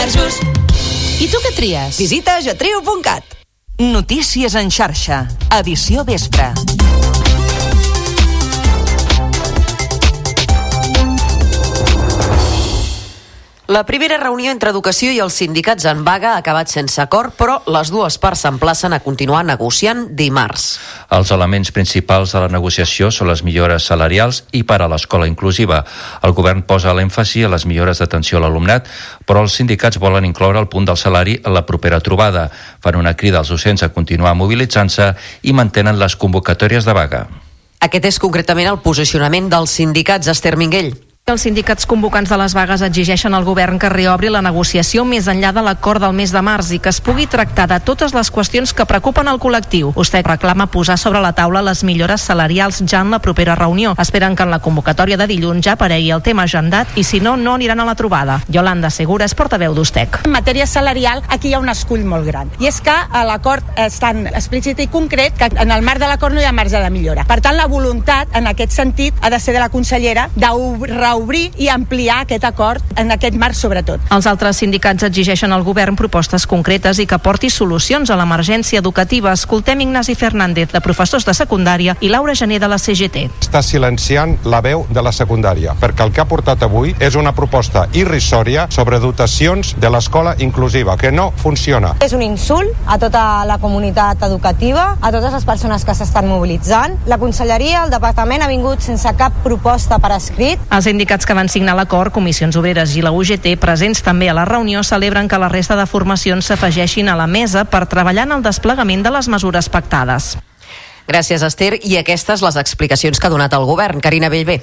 super just. I tu què tries? Visita jatriu.cat. Notícies en xarxa, edició vespre. La primera reunió entre educació i els sindicats en vaga ha acabat sense acord, però les dues parts s'emplacen a continuar negociant dimarts. Els elements principals de la negociació són les millores salarials i per a l'escola inclusiva. El govern posa l'èmfasi a les millores d'atenció a l'alumnat, però els sindicats volen incloure el punt del salari a la propera trobada. Fan una crida als docents a continuar mobilitzant-se i mantenen les convocatòries de vaga. Aquest és concretament el posicionament dels sindicats, Esther Minguell. Els sindicats convocants de les vagues exigeixen al govern que reobri la negociació més enllà de l'acord del mes de març i que es pugui tractar de totes les qüestions que preocupen el col·lectiu. USTEC reclama posar sobre la taula les millores salarials ja en la propera reunió. Esperen que en la convocatòria de dilluns ja aparegui el tema agendat i si no, no aniran a la trobada. Yolanda Segura és portaveu d'USTEC. En matèria salarial, aquí hi ha un escull molt gran. I és que a l'acord és tan explícit i concret que en el marc de l'acord no hi ha marge de millora. Per tant, la voluntat, en aquest sentit, ha de ser de la consellera d'obrir i ampliar aquest acord en aquest marc sobretot. Els altres sindicats exigeixen al govern propostes concretes i que porti solucions a l'emergència educativa. Escoltem Ignasi Fernández, de professors de secundària, i Laura Gené, de la CGT. Està silenciant la veu de la secundària, perquè el que ha portat avui és una proposta irrisòria sobre dotacions de l'escola inclusiva, que no funciona. És un insult a tota la comunitat educativa, a totes les persones que s'estan mobilitzant. La conselleria, el departament ha vingut sense cap proposta per escrit. Els sindicats que van signar l'acord, Comissions Obreres i la UGT, presents també a la reunió, celebren que la resta de formacions s'afegeixin a la mesa per treballar en el desplegament de les mesures pactades. Gràcies, Esther. I aquestes les explicacions que ha donat el govern. Carina Bellver.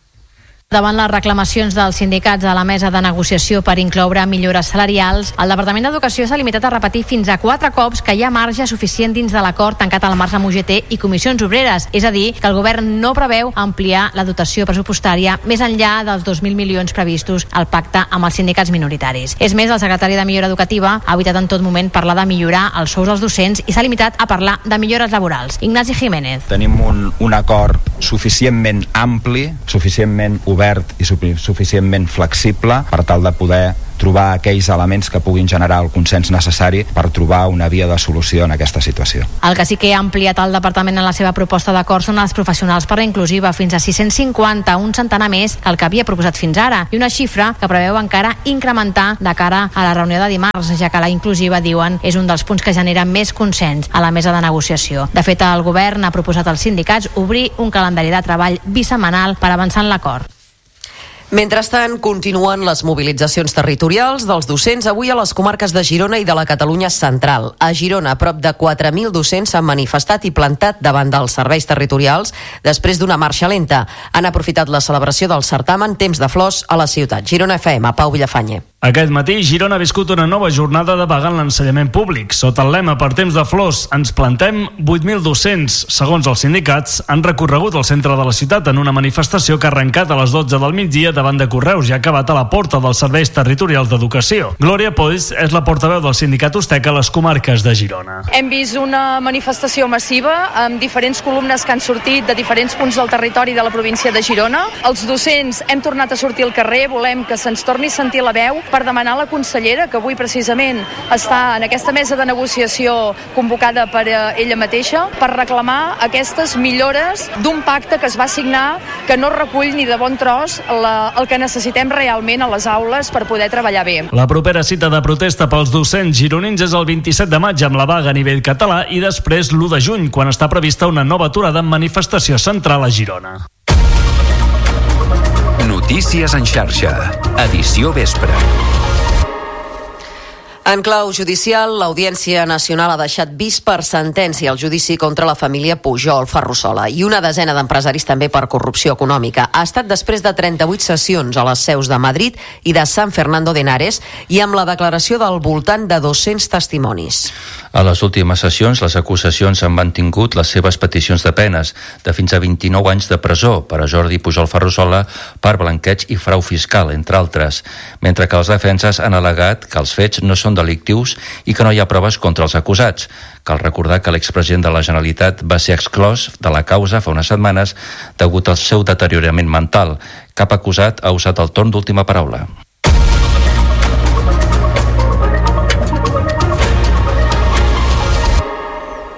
Davant les reclamacions dels sindicats a la mesa de negociació per incloure millores salarials, el Departament d'Educació s'ha limitat a repetir fins a 4 cops que hi ha marge suficient dins de l'acord tancat al març amb UGT i Comissions Obreres. És a dir, que el govern no preveu ampliar la dotació pressupostària més enllà dels 2.000 milions previstos al pacte amb els sindicats minoritaris. És més, el secretari de Millora Educativa ha evitat en tot moment parlar de millorar els sous dels docents i s'ha limitat a parlar de millores laborals. Ignasi Jiménez. Tenim un acord suficientment ampli, suficientment obert i suficientment flexible per tal de poder trobar aquells elements que puguin generar el consens necessari per trobar una via de solució en aquesta situació. El que sí que ha ampliat el departament en la seva proposta d'acord són els professionals per la inclusiva, fins a 650, un centenar més que el que havia proposat fins ara, i una xifra que preveu encara incrementar de cara a la reunió de dimarts, ja que la inclusiva, diuen, és un dels punts que genera més consens a la mesa de negociació. De fet, el govern ha proposat als sindicats obrir un calendari de treball bisetmanal per avançar en l'acord. Mentrestant, continuen les mobilitzacions territorials dels docents avui a les comarques de Girona i de la Catalunya central. A Girona, prop de 4.000 docents s'han manifestat i plantat davant dels serveis territorials després d'una marxa lenta. Han aprofitat la celebració del certamen Temps de Flors a la ciutat. Girona FM, Pau Villafañe. Aquest matí, Girona ha viscut una nova jornada de vaga en l'ensenyament públic. Sota el lema Per Temps de Flors ens plantem, 8.000 docents, segons els sindicats, han recorregut el centre de la ciutat en una manifestació que ha arrencat a les 12 del migdia davant de Correus i ha acabat a la porta dels serveis territorials d'educació. Glòria Polls és la portaveu del sindicat USTEC a les comarques de Girona. Hem vist una manifestació massiva amb diferents columnes que han sortit de diferents punts del territori de la província de Girona. Els docents hem tornat a sortir al carrer, volem que se'ns torni a sentir la veu per demanar a la consellera, que avui precisament està en aquesta mesa de negociació convocada per ella mateixa, per reclamar aquestes millores d'un pacte que es va signar que no recull ni de bon tros el que necessitem realment a les aules per poder treballar bé. La propera cita de protesta pels docents gironins és el 27 de maig amb la vaga a nivell català i després l'1 de juny, quan està prevista una nova aturada en manifestació central a Girona. Notícies en xarxa, edició vespre. En clau judicial, l'Audiència Nacional ha deixat vist per sentència el judici contra la família Pujol Ferrusola i una desena d'empresaris també per corrupció econòmica. Ha estat després de 38 sessions a les seus de Madrid i de San Fernando de Henares i amb la declaració del voltant de 200 testimonis. A les últimes sessions, les acusacions han mantingut les seves peticions de penes de fins a 29 anys de presó per a Jordi Pujol Ferrusola per blanqueig i frau fiscal, entre altres, mentre que les defenses han al·legat que els fets no són delictius i que no hi ha proves contra els acusats. Cal recordar que l'expresident de la Generalitat va ser exclòs de la causa fa unes setmanes degut al seu deteriorament mental. Cap acusat ha usat el torn d'última paraula.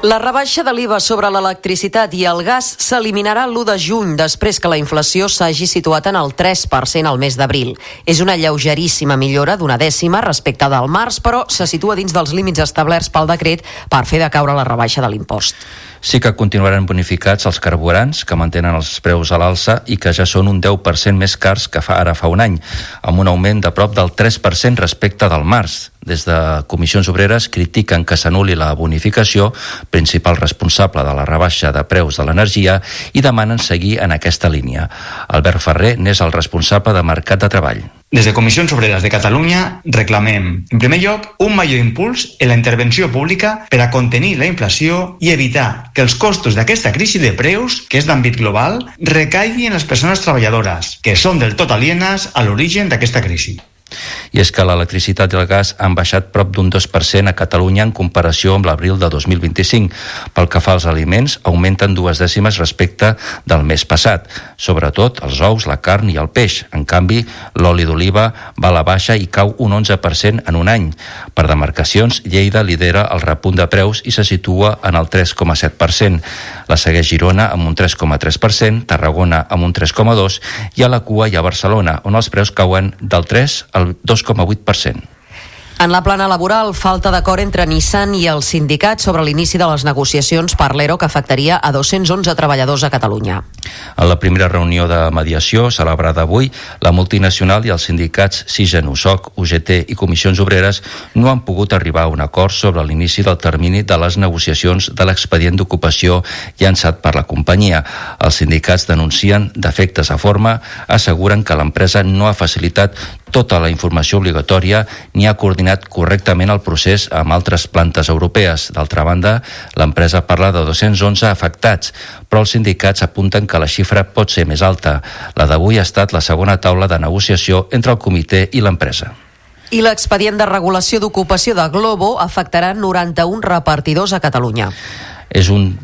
La rebaixa de l'IVA sobre l'electricitat i el gas s'eliminarà l'1 de juny, després que la inflació s'hagi situat en el 3% al mes d'abril. És una lleugeríssima millora d'1 dècima respecte del març, però se situa dins dels límits establerts pel decret per fer decaure la rebaixa de l'impost. Sí que continuaran bonificats els carburants, que mantenen els preus a l'alça i que ja són un 10% més cars que ara fa un any, amb un augment de prop del 3% respecte del març. Des de Comissions Obreres critiquen que s'anul·li la bonificació, principal responsable de la rebaixa de preus de l'energia, i demanen seguir en aquesta línia. Albert Ferrer n'és el responsable de Mercat de Treball. Des de Comissions Obreres de Catalunya reclamem, en primer lloc, un major impuls en la intervenció pública per a contenir la inflació i evitar que els costos d'aquesta crisi de preus, que és d'àmbit global, recaiguin en les persones treballadores, que són del tot alienes a l'origen d'aquesta crisi. I és que l'electricitat i el gas han baixat prop d'un 2% a Catalunya en comparació amb l'abril de 2025. Pel que fa als aliments, augmenten 2 dècimes respecte del mes passat, sobretot els ous, la carn i el peix. En canvi, l'oli d'oliva va a la baixa i cau un 11% en un any. Per demarcacions, Lleida lidera el repunt de preus i se situa en el 3,7%. La segueix Girona amb un 3,3%, Tarragona amb un 3,2% i a la cua hi ha Barcelona, on els preus cauen del 3 al 2,8%. En la plana laboral, falta d'acord entre Nissan i els sindicats sobre l'inici de les negociacions per l'ERO que afectaria a 211 treballadors a Catalunya. En la primera reunió de mediació celebrada avui, la multinacional i els sindicats Sigen, USOC, UGT i Comissions Obreres no han pogut arribar a un acord sobre l'inici del termini de les negociacions de l'expedient d'ocupació llançat per la companyia. Els sindicats denuncien defectes a forma, asseguren que l'empresa no ha facilitat tota la informació obligatòria ni ha coordinat correctament el procés amb altres plantes europees. D'altra banda, l'empresa parla de 211 afectats, però els sindicats apunten que la xifra pot ser més alta. La d'avui ha estat la segona taula de negociació entre el comitè i l'empresa. I l'expedient de regulació d'ocupació de Glovo afectarà 91 repartidors a Catalunya. És un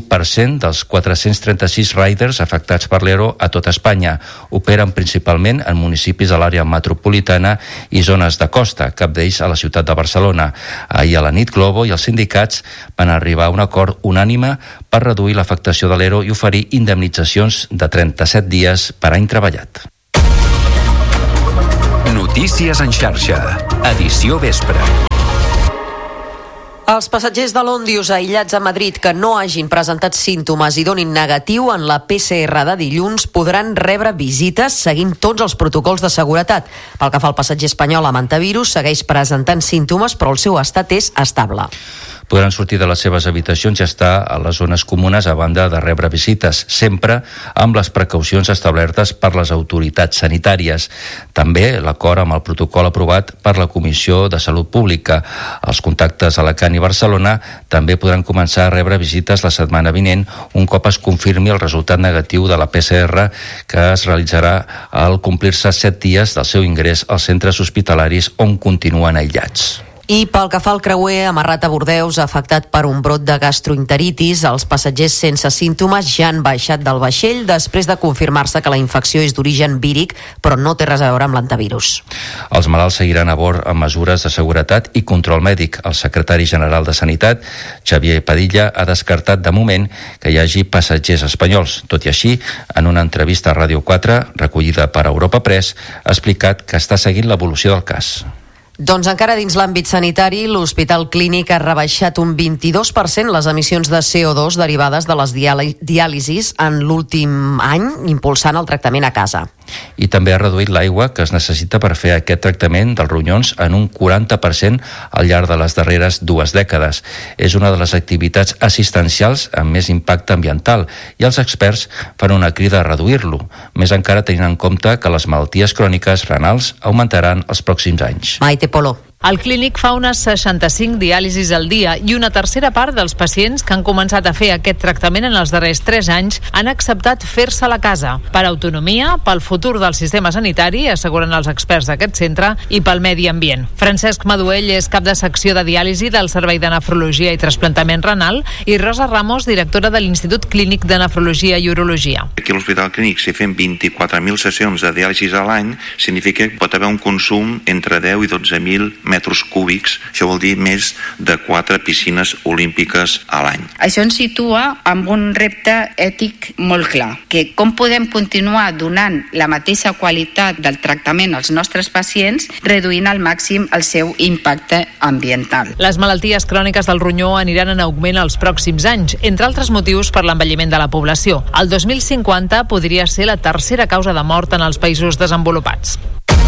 21% dels 436 riders afectats per l'ERO a tot Espanya. Operen principalment en municipis de l'àrea metropolitana i zones de costa, cap d'ells a la ciutat de Barcelona. Ahir a la nit, Glovo i els sindicats van arribar a un acord unànime per reduir l'afectació de l'ERO i oferir indemnitzacions de 37 dies per any treballat. Notícies en xarxa. Edició vespre. Els passatgers de l'Òndius aïllats a Madrid que no hagin presentat símptomes i donin negatiu en la PCR de dilluns podran rebre visites seguint tots els protocols de seguretat. Pel que fa al passatger espanyol amb antivirus, segueix presentant símptomes, però el seu estat és estable. Podran sortir de les seves habitacions i estar a les zones comunes a banda de rebre visites, sempre amb les precaucions establertes per les autoritats sanitàries. També l'acord amb el protocol aprovat per la Comissió de Salut Pública. Els contactes a Alacant i Barcelona també podran començar a rebre visites la setmana vinent un cop es confirmi el resultat negatiu de la PCR que es realitzarà al complir-se 7 dies del seu ingrés als centres hospitalaris on continuen aïllats. I pel que fa al creuer amarrat a Bordeus afectat per un brot de gastroenteritis, els passatgers sense símptomes ja han baixat del vaixell després de confirmar-se que la infecció és d'origen víric, però no té res a veure amb l'antivirus. Els malalts seguiran a bord amb mesures de seguretat i control mèdic. El secretari general de Sanitat, Xavier Padilla, ha descartat de moment que hi hagi passatgers espanyols. Tot i així, en una entrevista a Ràdio 4, recollida per Europa Press, ha explicat que està seguint l'evolució del cas. Doncs encara dins l'àmbit sanitari, l'Hospital Clínic ha rebaixat un 22% les emissions de CO2 derivades de les diàlisis en l'últim any, impulsant el tractament a casa. I també ha reduït l'aigua que es necessita per fer aquest tractament dels ronyons en un 40% al llarg de les darreres 2 dècades. És una de les activitats assistencials amb més impacte ambiental i els experts fan una crida a reduir-lo, més encara tenint en compte que les malalties cròniques renals augmentaran els pròxims anys. Maite Polo. El clínic fa unes 65 diàlisis al dia i una tercera part dels pacients que han començat a fer aquest tractament en els darrers 3 anys han acceptat fer-se a la casa. Per autonomia, pel futur del sistema sanitari, asseguren els experts d'aquest centre, i pel medi ambient. Francesc Maduell és cap de secció de diàlisi del Servei de Nefrologia i Trasplantament Renal i Rosa Ramos, directora de l'Institut Clínic de Nefrologia i Urologia. Aquí a l'Hospital Clínic, si fem 24.000 sessions de diàlisis a l'any, significa que pot haver un consum entre 10 i 12.000 metres cúbics, això vol dir més de 4 piscines olímpiques a l'any. Això ens situa amb un repte ètic molt clar, que com podem continuar donant la mateixa qualitat del tractament als nostres pacients, reduint al màxim el seu impacte ambiental. Les malalties cròniques del ronyó aniran en augment els pròxims anys, entre altres motius per l'envelliment de la població. El 2050 podria ser la tercera causa de mort en els països desenvolupats.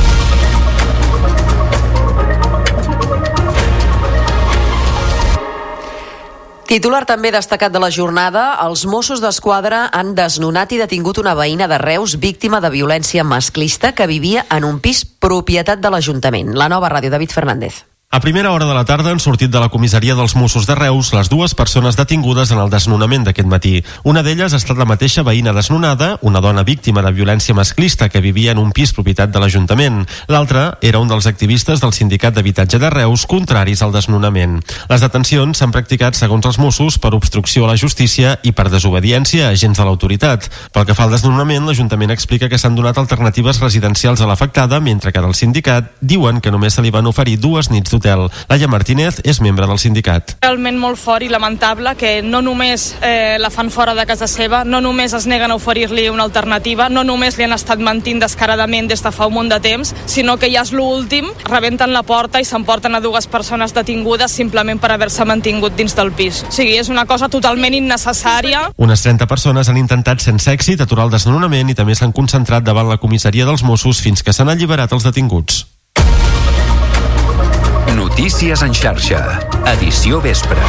Titular també destacat de la jornada, els Mossos d'Esquadra han desnonat i detingut una veïna de Reus víctima de violència masclista que vivia en un pis propietat de l'Ajuntament. La Nova Ràdio, David Fernández. A primera hora de la tarda han sortit de la comissaria dels Mossos de Reus les dues persones detingudes en el desnonament d'aquest matí. Una d'elles ha estat la mateixa veïna desnonada, una dona víctima de violència masclista que vivia en un pis propietat de l'Ajuntament. L'altra era un dels activistes del Sindicat d'Habitatge de Reus contraris al desnonament. Les detencions s'han practicat, segons els Mossos, per obstrucció a la justícia i per desobediència a agents de l'autoritat. Pel que fa al desnonament, l'Ajuntament explica que s'han donat alternatives residencials a l'afectada, mentre que del sindicat diuen que només se li van oferir 2 nits d'hotel. Laia Martínez és membre del sindicat. Realment molt fort i lamentable que no només la fan fora de casa seva, no només es neguen a oferir-li una alternativa, no només li han estat mentint descaradament des de fa un munt de temps, sinó que ja és l'últim, rebenten la porta i s'emporten a 2 persones detingudes simplement per haver-se mantingut dins del pis. O sigui, és una cosa totalment innecessària. Unes 30 persones han intentat sense èxit aturar el desnonament i també s'han concentrat davant la comissaria dels Mossos fins que s'han alliberat els detinguts. Notícies en xarxa. Edició vespre.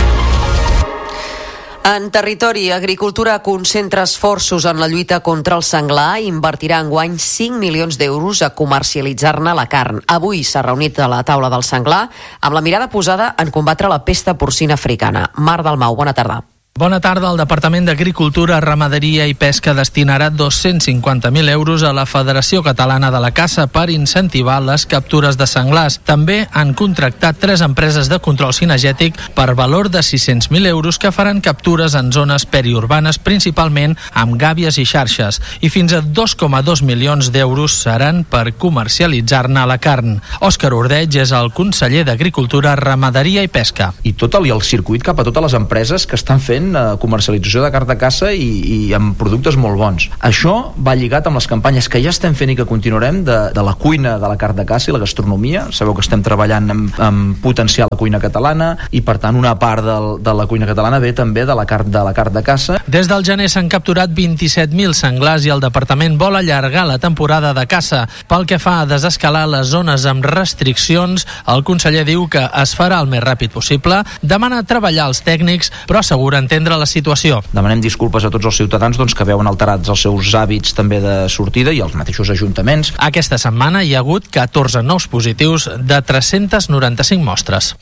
En territori, Agricultura concentra esforços en la lluita contra el senglar i invertirà enguany 5 milions d'euros a comercialitzar-ne la carn. Avui s'ha reunit a la taula del senglar amb la mirada posada en combatre la pesta porcina africana. Mar Dalmau, bona tarda. Bona tarda. El Departament d'Agricultura, Ramaderia i Pesca destinarà 250.000 euros a la Federació Catalana de la Caça per incentivar les captures de senglars. També han contractat 3 empreses de control cinegètic per valor de 600.000 euros que faran captures en zones periurbanes, principalment amb gàbies i xarxes, i fins a 2,2 milions d'euros seran per comercialitzar-ne la carn. Òscar Ordeig és el conseller d'Agricultura, Ramaderia i Pesca. I tot el circuit cap a totes les empreses que estan fent comercialització de carn de caça i amb productes molt bons. Això va lligat amb les campanyes que ja estem fent i que continuarem de la cuina de la carn de caça i la gastronomia. Sabeu que estem treballant en potenciar la cuina catalana i, per tant, una part de la cuina catalana ve també de la carn de caça. Des del gener s'han capturat 27.000 senglars i el departament vol allargar la temporada de caça. Pel que fa a desescalar les zones amb restriccions, el conseller diu que es farà el més ràpid possible, demana treballar als tècnics, però assegura entendre la situació. Demanem disculpes a tots els ciutadans que veuen alterats els seus hàbits també de sortida i els mateixos ajuntaments. Aquesta setmana hi ha hagut 14 nous positius de 395 mostres.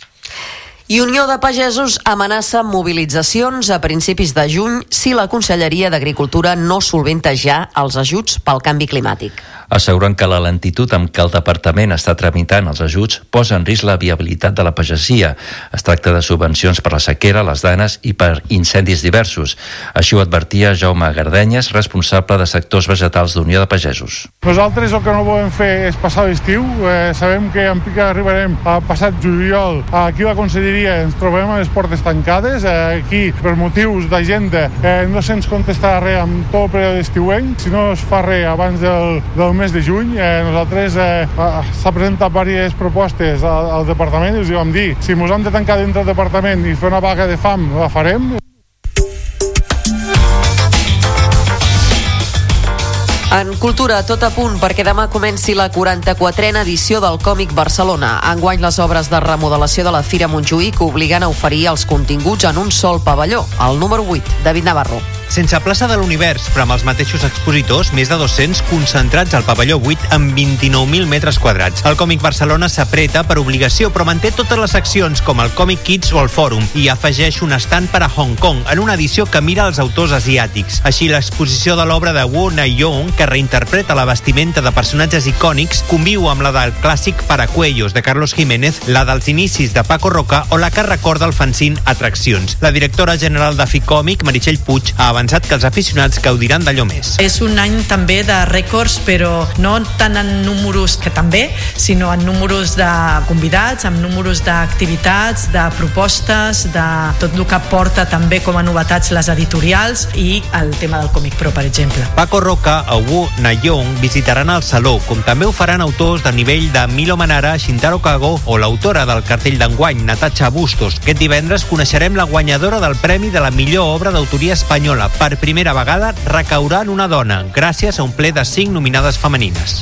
I Unió de Pagesos amenaça mobilitzacions a principis de juny si la Conselleria d'Agricultura no solventa ja els ajuts pel canvi climàtic. Asseguren que la lentitud amb què el departament està tramitant els ajuts posa en risc la viabilitat de la pagesia. Es tracta de subvencions per la sequera, les danes i per incendis diversos. Així ho advertia Jaume Gardenyes, responsable de sectors vegetals d'Unió de Pagesos. Nosaltres el que no volem fer és passar l'estiu. Sabem que en pica arribarem a passat juliol. Aquí a la Conselleria ens trobem a les portes tancades. Aquí, per motius d'agenda, no se'ns contestarà res amb tot el període d'estiuenc. Si no es fa res abans del mes de juny, nosaltres s'ha presentat diverses propostes al departament i els vam dir, si ens hem de tancar dintre del departament i fer una vaga de fam, la farem. En cultura, tot a punt perquè demà comenci la 44a edició del Còmic Barcelona. Enguany les obres de remodelació de la Fira Montjuïc obliguen a oferir els continguts en un sol pavelló, el número 8, David Navarro. Sense plaça de l'univers, però amb els mateixos expositors, més de 200 concentrats al pavelló 8 amb 29.000 metres quadrats. El Còmic Barcelona s'apreta per obligació, però manté totes les seccions com el Còmic Kids o el Fòrum i afegeix un estand per a Hong Kong en una edició que mira els autors asiàtics. Així, l'exposició de l'obra de Wu Nai-yong, que reinterpreta la vestimenta de personatges icònics, conviu amb la del clàssic Paracuellos de Carlos Jiménez, la dels inicis de Paco Roca o la que recorda el fanzine Atraccions. La directora general de Ficòmic, Meritxell Puig, ha avançat que els aficionats gaudiran d'allò més. És un any també de rècords, però no tant en números, que també, sinó en números de convidats, en números d'activitats, de propostes, de tot el que porta també com a novetats les editorials i el tema del Còmic Pro, per exemple. Paco Roca, Wu Na-young visitaran el Saló, com també ho faran autors de nivell de Milo Manara, Shintaro Kago o l'autora del cartell d'enguany, Natacha Bustos. Aquest divendres coneixerem la guanyadora del Premi de la millor obra d'autoria espanyola. Per primera vegada recaurà en una dona, gràcies a un ple de 5 nominades femenines.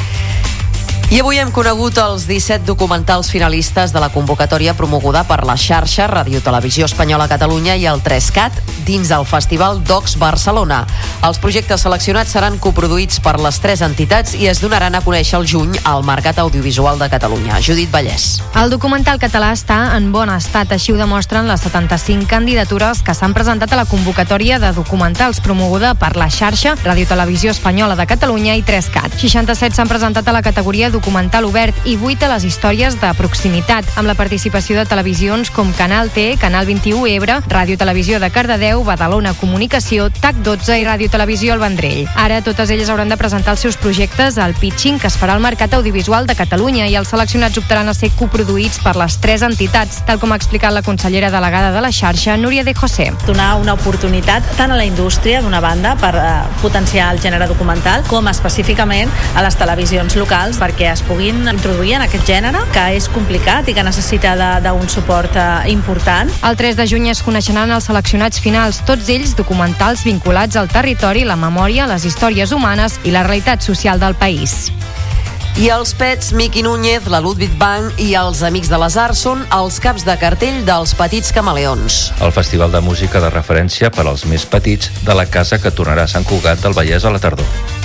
I avui hem conegut els 17 documentals finalistes de la convocatòria promoguda per la xarxa Radio Televisió Espanyola Catalunya i el 3CAT dins el Festival Docs Barcelona. Els projectes seleccionats seran coproduïts per les 3 entitats i es donaran a conèixer el juny al Mercat Audiovisual de Catalunya. Judit Vallès. El documental català està en bon estat, així ho demostren les 75 candidatures que s'han presentat a la convocatòria de documentals promoguda per la xarxa Radio Televisió Espanyola de Catalunya i 3CAT. 67 s'han presentat a la categoria documental obert i 8 a les històries de proximitat, amb la participació de televisions com Canal T, Canal 21 Ebre, Ràdio Televisió de Cardedeu, Badalona Comunicació, TAC12 i Ràdio Televisió El Vendrell. Ara totes elles hauran de presentar els seus projectes al pitching que es farà al Mercat Audiovisual de Catalunya i els seleccionats optaran a ser coproduïts per les 3 entitats, tal com ha explicat la consellera delegada de la xarxa, Núria de José. Donar una oportunitat tant a la indústria, d'una banda, per potenciar el gènere documental, com específicament a les televisions locals, perquè es puguin introduir en aquest gènere, que és complicat i que necessita d'un suport important. El 3 de juny es coneixeran els seleccionats finals, tots ells documentals vinculats al territori, la memòria, les històries humanes i la realitat social del país. I els Pets, Miqui Núñez, la Ludwig Bank i els Amics de les Arts són els caps de cartell dels Petits Camaleons. El festival de música de referència per als més petits de la casa que tornarà a Sant Cugat del Vallès a la tardor.